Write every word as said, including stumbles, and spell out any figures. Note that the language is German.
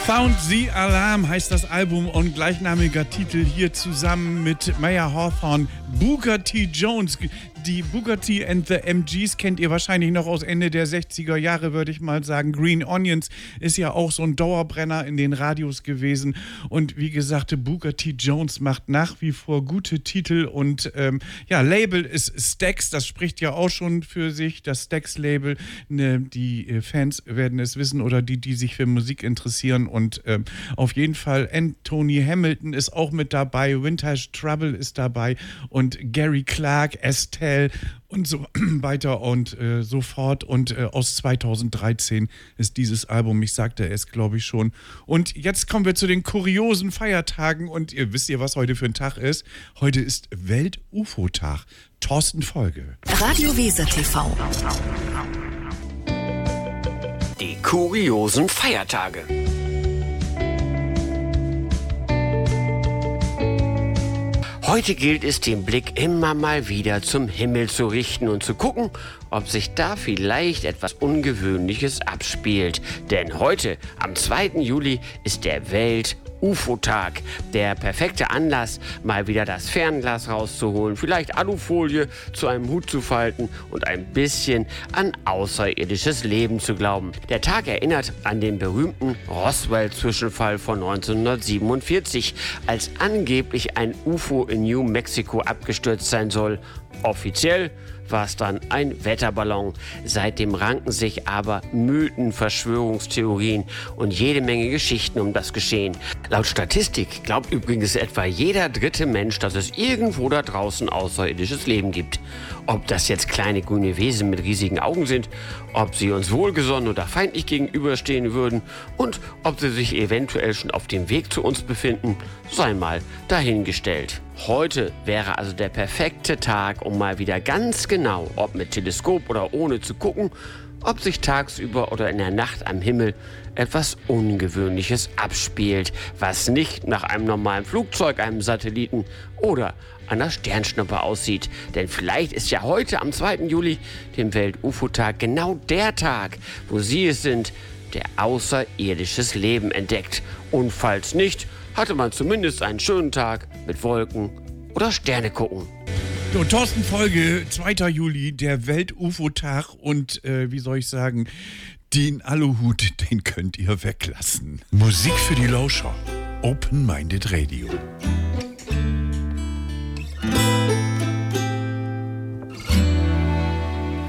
Sound the Alarm heißt das Album und gleichnamiger Titel hier zusammen mit Maya Hawthorne. Booker T. Jones, die Booker T and the M Gs kennt ihr wahrscheinlich noch aus Ende der sechziger Jahre, würde ich mal sagen. Green Onions ist ja auch so ein Dauerbrenner in den Radios gewesen. Und wie gesagt, Booker T. Jones macht nach wie vor gute Titel und ähm, ja, Label ist Stax, das spricht ja auch schon für sich, das Stax-Label. Ne, die Fans werden es wissen oder die, die sich für Musik interessieren. Und ähm, auf jeden Fall Anthony Hamilton ist auch mit dabei, Vintage Trouble ist dabei und Gary Clark, Estelle und so weiter und äh, so fort. Und äh, aus zweitausenddreizehn ist dieses Album, ich sagte es, glaube ich schon. Und jetzt kommen wir zu den kuriosen Feiertagen und ihr wisst ihr, was heute für ein Tag ist? Heute ist Welt-U F O-Tag. Thorsten Folge. Radio Weser T V. Die kuriosen Feiertage. Heute gilt es, den Blick immer mal wieder zum Himmel zu richten und zu gucken, ob sich da vielleicht etwas Ungewöhnliches abspielt. Denn heute, am zweiten Juli, ist der Welt-U F O-Tag. Der perfekte Anlass, mal wieder das Fernglas rauszuholen, vielleicht Alufolie zu einem Hut zu falten und ein bisschen an außerirdisches Leben zu glauben. Der Tag erinnert an den berühmten Roswell-Zwischenfall von neunzehnhundertsiebenundvierzig, als angeblich ein U F O in New Mexico abgestürzt sein soll. Offiziell war es dann ein Wetterballon. Seitdem ranken sich aber Mythen, Verschwörungstheorien und jede Menge Geschichten um das Geschehen. Laut Statistik glaubt übrigens etwa jeder dritte Mensch, dass es irgendwo da draußen außerirdisches Leben gibt. Ob das jetzt kleine grüne Wesen mit riesigen Augen sind, ob sie uns wohlgesonnen oder feindlich gegenüberstehen würden und ob sie sich eventuell schon auf dem Weg zu uns befinden, sei mal dahingestellt. Heute wäre also der perfekte Tag, um mal wieder ganz genau, ob mit Teleskop oder ohne, zu gucken, ob sich tagsüber oder in der Nacht am Himmel etwas Ungewöhnliches abspielt, was nicht nach einem normalen Flugzeug, einem Satelliten oder einer Sternschnuppe aussieht. Denn vielleicht ist ja heute am zweiten Juli, dem Welt-U F O-Tag, genau der Tag, wo Sie es sind, der außerirdisches Leben entdeckt. Und falls nicht, hatte man zumindest einen schönen Tag mit Wolken oder Sterne gucken. So, Thorsten Folge, zweiter Juli, der Welt-U F O-Tag und äh, wie soll ich sagen, den Aluhut, den könnt ihr weglassen. Musik für die Lauscher. Open-Minded Radio.